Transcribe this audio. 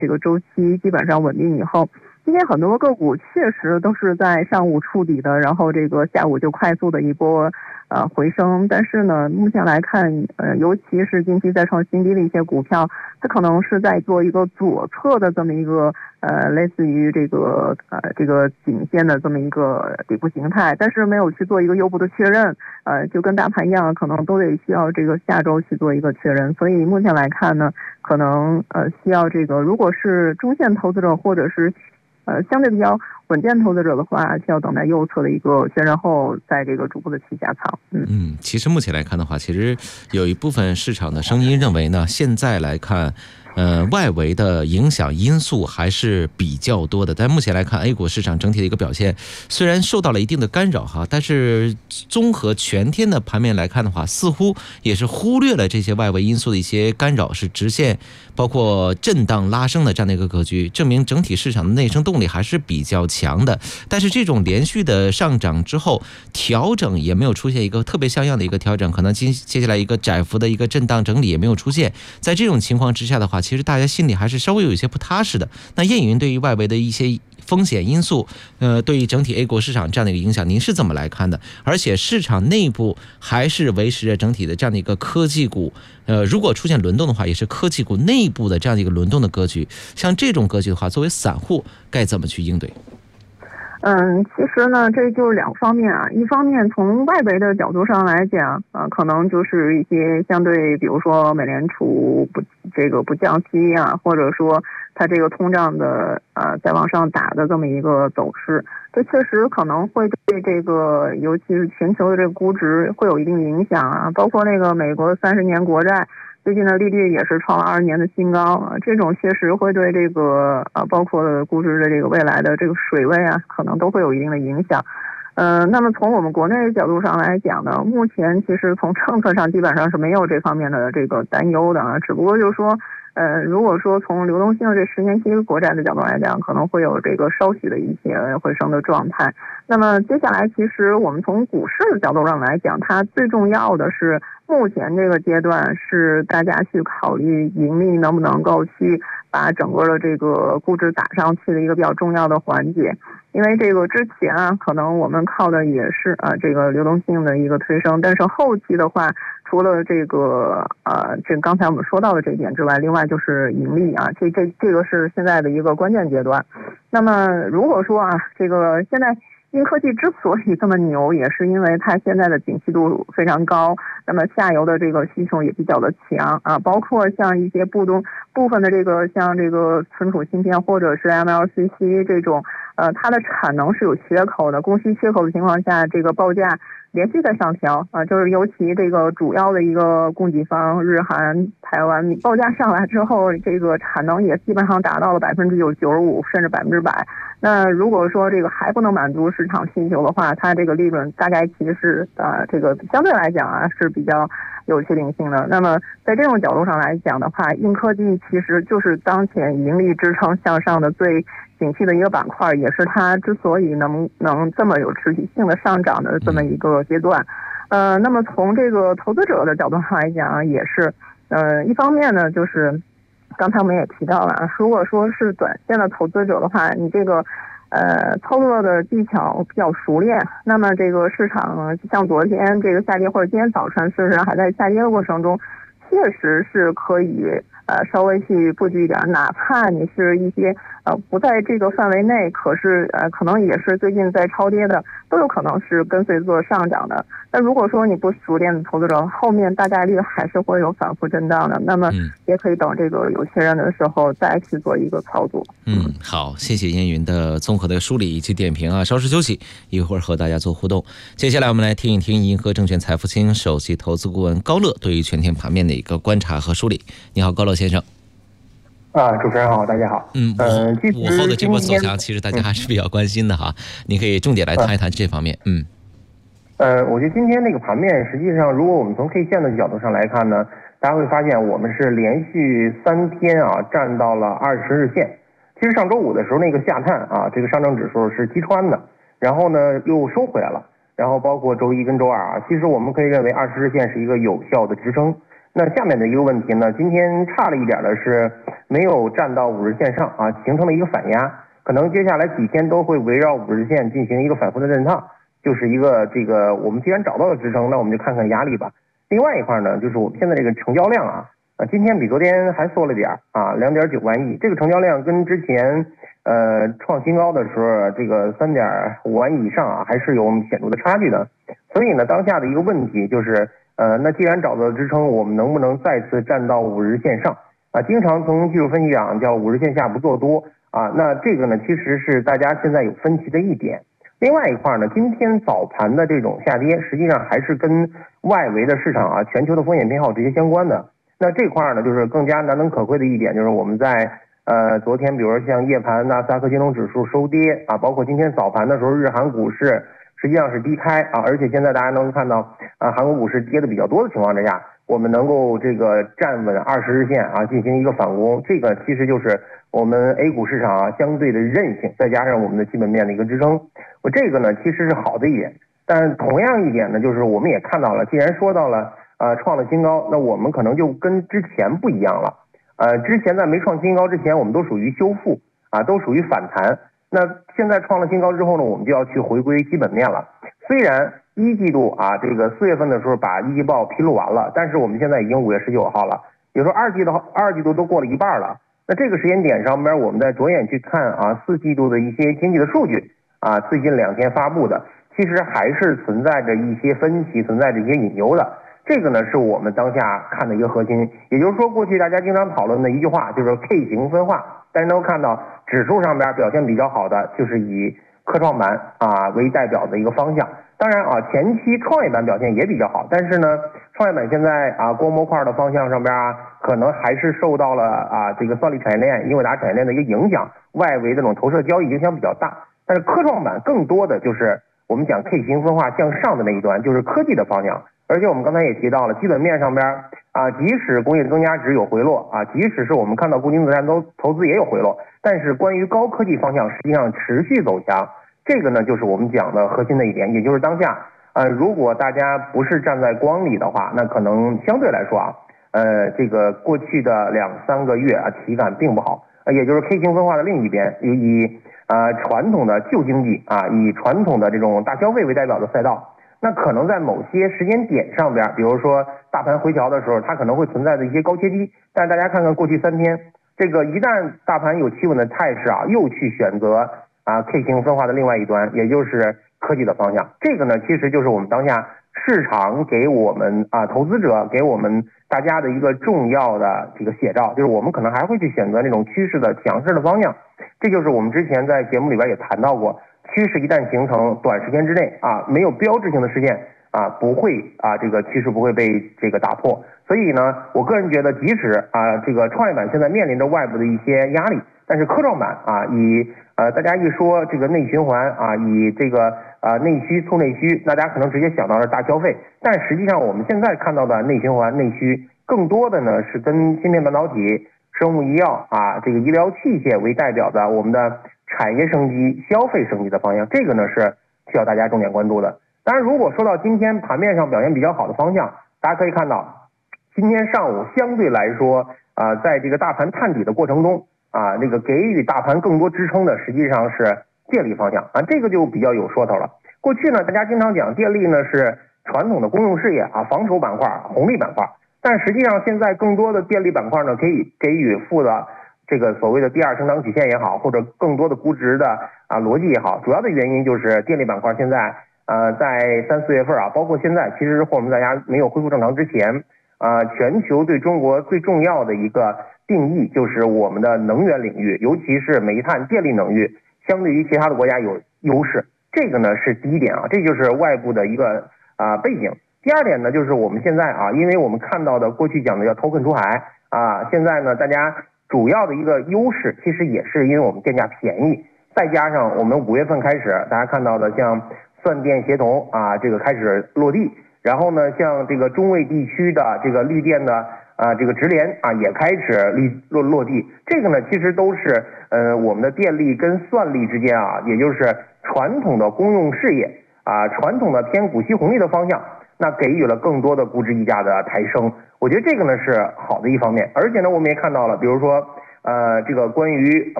这个周期基本上稳定以后，今天很多个股确实都是在上午触底的，然后这个下午就快速的一波回升。但是呢，目前来看，尤其是近期再创新低的一些股票，它可能是在做一个左侧的这么一个类似于这个颈线的这么一个底部形态，但是没有去做一个右部的确认，就跟大盘一样，可能都得需要这个下周去做一个确认。所以目前来看呢，可能需要这个，如果是中线投资者或者是相对比较稳健投资者的话，需要等待右侧的一个确认后，再这个逐步的去加仓。 其实目前来看的话，其实有一部分市场的声音认为呢，现在来看，外围的影响因素还是比较多的。但目前来看 ，A 股市场整体的一个表现虽然受到了一定的干扰哈，但是综合全天的盘面来看的话，似乎也是忽略了这些外围因素的一些干扰，是直线包括震荡拉升的这样的一个格局，证明整体市场的内生动力还是比较强的。但是这种连续的上涨之后，调整也没有出现一个特别像样的一个调整，可能接下来一个窄幅的一个震荡整理也没有出现。在这种情况之下的话，其实大家心里还是稍微有一些不踏实的。那叶云对于外围的一些风险因素，对于整体 A 股市场这样的一个影响，您是怎么来看的？而且市场内部还是维持着整体的这样的一个科技股，如果出现轮动的话，也是科技股内部的这样的一个轮动的格局。像这种格局的话，作为散户该怎么去应对？ 其实呢，这就是两方面啊。一方面从外围的角度上来讲，可能就是一些相对，比如说美联储不降息啊，或者说它这个通胀的在往上打的这么一个走势，这确实可能会对这个尤其是全球的这个估值会有一定的影响啊。包括那个美国30年国债。最近的利率也是创了20年的新高，这种确实会对这个包括估值的这个未来的这个水位啊，可能都会有一定的影响。那么从我们国内角度上来讲呢，目前其实从政策上基本上是没有这方面的这个担忧的啊，只不过就是说，如果说从流动性的这10年期国债的角度来讲，可能会有这个稍许的一些回升的状态。那么接下来，其实我们从股市的角度上来讲，它最重要的是目前这个阶段是大家去考虑盈利能不能够去把整个的这个估值打上去的一个比较重要的环节。因为这个之前啊，可能我们靠的也是这个流动性的一个推升，但是后期的话，除了这个刚才我们说到的这一点之外，另外就是盈利啊，这个是现在的一个关键阶段。那么如果说这个现在硬科技之所以这么牛，也是因为它现在的景气度非常高，那么下游的这个需求也比较的强啊，包括像一些部分的这个像这个存储芯片或者是 MLCC 这种，它的产能是有缺口的，供需缺口的情况下，这个报价连续在上调啊，就是尤其这个主要的一个供给方日韩台湾报价上来之后，这个产能也基本上达到了95%甚至100%。那如果说这个还不能满足市场需求的话，它这个利润大概其实这个相对来讲是比较有确定性的。那么在这种角度上来讲的话，硬科技其实就是当前盈利支撑向上的最景气的一个板块，也是它之所以能这么有持续性的上涨的这么一个阶段。那么从这个投资者的角度上来讲，也是一方面呢，就是刚才我们也提到了，如果说是短线的投资者的话，你这个操作的技巧比较熟练，那么这个市场像昨天这个下跌，或者今天早晨事实上还在下跌的过程中，确实是可以稍微去布局一点，哪怕你是一些不在这个范围内，可是可能也是最近在超跌的，都有可能是跟随做上涨的。那如果说你不熟练的投资者，后面大概率还是会有反复震荡的，那么也可以等这个有确认的时候再去做一个操作。 好，谢谢燕云的综合的梳理以及点评啊，稍事休息，一会儿和大家做互动。接下来我们来听一听银河证券财富星首席投资顾问高乐对于全天盘面的一个观察和梳理。你好，高乐先生。 主持人好，大家好。 午后的这波走强，其实大家还是比较关心的哈。你可以重点来谈一谈这方面。 我觉得今天这个盘面，实际上如果我们从 K 线的角度上来看呢，大家会发现我们是连续3天站到了20日线。其实上周五的时候那个下探这个上证指数是击穿的，然后呢又收回来了，然后包括周一跟周二其实我们可以认为20日线是一个有效的支撑。 那下面的一个问题呢，今天差了一点的是没有站到50日线上啊，形成了一个反压，可能接下来几天都会围绕50日线进行一个反复的震荡，就是一个我们既然找到了支撑，那我们就看看压力吧。另外一块呢，就是我们现在这个成交量啊，今天比昨天还缩了点啊，2.9万亿，这个成交量跟之前创新高的时候这个3.5万亿以上啊，还是有显著的差距的。所以呢，当下的一个问题就是那既然找到了支撑，我们能不能再次站到50日线上啊？经常从技术分析讲叫50日线下不做多啊，那这个呢其实是大家现在有分歧的一点。另外一块呢，今天早盘的这种下跌，实际上还是跟外围的市场啊、全球的风险偏好直接相关的。那这块呢，就是更加难能可贵的一点，就是我们在昨天，比如说像夜盘纳斯达克金融指数收跌啊，包括今天早盘的时候，日韩股市实际上是低开啊，而且现在大家能看到啊，韩国股市跌的比较多的情况之下，我们能够站稳20日线啊，进行一个反攻，这个其实就是我们 A 股市场啊相对的韧性，再加上我们的基本面的一个支撑，这个呢其实是好的一点。但同样一点呢，就是我们也看到了，既然说到了创了新高，那我们可能就跟之前不一样了。之前在没创新高之前，我们都属于修复啊，都属于反弹。那现在创了新高之后呢，我们就要去回归基本面了。虽然一季度啊，4月份的时候把一季报披露完了，但是我们现在已经5月19号了，也就是说二季度都过了一半了。那这个时间点上边，我们再着眼去看啊，4季度的一些经济的数据啊，最近2天发布的，其实还是存在着一些分歧，存在着一些隐忧的。这个呢是我们当下看的一个核心，也就是说过去大家经常讨论的一句话就是 K 型分化，大家能够看到指数上边表现比较好的就是以科创板啊为代表的一个方向。当然啊，前期创业板表现也比较好，但是呢，创业板现在啊光模块的方向上边啊，可能还是受到了啊算力产业链、英伟达产业链的一个影响，外围这种投射交易影响比较大。但是科创板更多的就是我们讲 K 型分化向上的那一端，就是科技的方向。而且我们刚才也提到了，基本面上边啊，即使工业增加值有回落啊，即使是我们看到固定资产投资也有回落，但是关于高科技方向实际上持续走强，这个呢就是我们讲的核心的一点，也就是当下如果大家不是站在光里的话，那可能相对来说啊，过去的2-3个月啊体感并不好，也就是 K 型分化的另一边，以传统的旧经济啊，以传统的这种大消费为代表的赛道。那可能在某些时间点上边，比如说大盘回调的时候，它可能会存在的一些高切低。但大家看看过去3天，一旦大盘有企稳的态势啊，又去选择K 型分化的另外一端，也就是科技的方向。这个呢，其实就是我们当下市场给我们投资者给我们大家的一个重要的写照，就是我们可能还会去选择那种趋势的强势的方向。这就是我们之前在节目里边也谈到过。趋势一旦形成，短时间之内啊，没有标志性的事件啊，不会趋势不会被打破。所以呢，我个人觉得，即使创业板现在面临着外部的一些压力，但是科创板啊，大家一说内循环啊，以内需促内需，大家可能直接想到了大消费，但实际上我们现在看到的内循环内需，更多的呢是跟芯片半导体、生物医药啊医疗器械为代表的我们的产业升级、消费升级的方向，这个呢是需要大家重点关注的。当然，如果说到今天盘面上表现比较好的方向，大家可以看到，今天上午相对来说在大盘探底的过程中给予大盘更多支撑的，实际上是电力方向啊，这个就比较有说头了。过去呢，大家经常讲电力呢是传统的公用事业啊，防守板块、红利板块，但实际上现在更多的电力板块呢，可以给予富的所谓的第二成长曲线也好，或者更多的估值的逻辑也好，主要的原因就是电力板块现在在3-4月份包括现在，其实或我们大家没有恢复正常之前全球对中国最重要的一个定义就是我们的能源领域，尤其是煤炭电力领域，相对于其他的国家有优势。这个呢是第一点这就是外部的一个背景。第二点呢，就是我们现在因为我们看到的过去讲的叫token出海现在呢大家主要的一个优势，其实也是因为我们电价便宜，再加上我们5月份开始，大家看到的像算电协同开始落地，然后呢，像中卫地区的绿电的直联也开始落地，这个呢其实都是我们的电力跟算力之间也就是传统的公用事业传统的偏股息红利的方向。 那给予了更多的估值溢价的抬升。我觉得这个呢是好的一方面，而且呢我们也看到了，比如说这个关于